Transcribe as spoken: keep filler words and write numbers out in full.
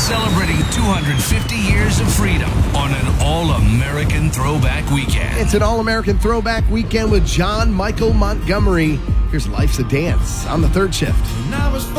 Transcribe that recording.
celebrating two hundred fifty years of freedom on an all-American throwback weekend. It's an all-American throwback weekend with John Michael Montgomery. Here's Life's a Dance on the third shift.